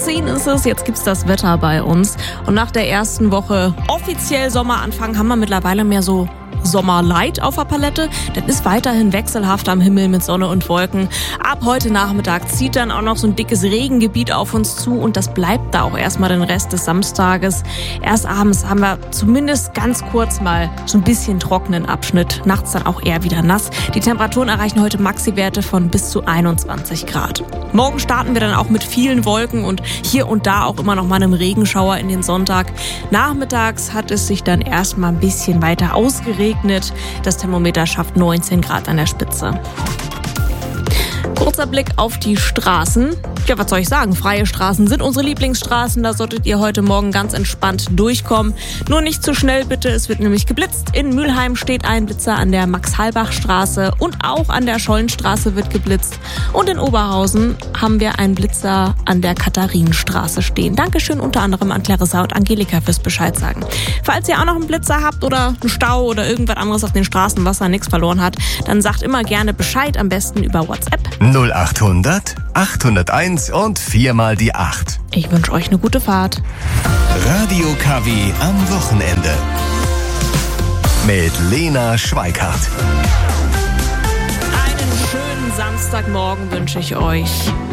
10 ist es, jetzt gibt's das Wetter bei uns. Und nach der ersten Woche offiziell Sommeranfang haben wir mittlerweile mehr so Sommerlight auf der Palette. Das ist weiterhin wechselhaft am Himmel mit Sonne und Wolken. Ab heute Nachmittag zieht dann auch noch so ein dickes Regengebiet auf uns zu und das bleibt da auch erstmal den Rest des Samstages. Erst abends haben wir zumindest ganz kurz mal so ein bisschen trockenen Abschnitt. Nachts dann auch eher wieder nass. Die Temperaturen erreichen heute Maxiwerte von bis zu 21 Grad. Morgen starten wir dann auch mit vielen Wolken und hier und da auch immer noch mal einem Regenschauer in den Sonntag. Nachmittags hat es sich dann erstmal ein bisschen weiter ausgeregnet. Das Thermometer schafft 19 Grad an der Spitze. Kurzer Blick auf die Straßen. Ja, was soll ich sagen? Freie Straßen sind unsere Lieblingsstraßen. Da solltet ihr heute Morgen ganz entspannt durchkommen. Nur nicht zu schnell bitte, es wird nämlich geblitzt. In Mülheim steht ein Blitzer an der Max-Halbach-Straße und auch an der Schollenstraße wird geblitzt. Und in Oberhausen haben wir einen Blitzer an der Katharinenstraße stehen. Dankeschön unter anderem an Clarissa und Angelika fürs Bescheid sagen. Falls ihr auch noch einen Blitzer habt oder einen Stau oder irgendwas anderes auf den Straßen, was da nichts verloren hat, dann sagt immer gerne Bescheid, am besten über WhatsApp. 0800 801 und 4 mal die 8. Ich wünsche euch eine gute Fahrt. Radio KW am Wochenende. Mit Lena Schweikart. Einen schönen Samstagmorgen wünsche ich euch.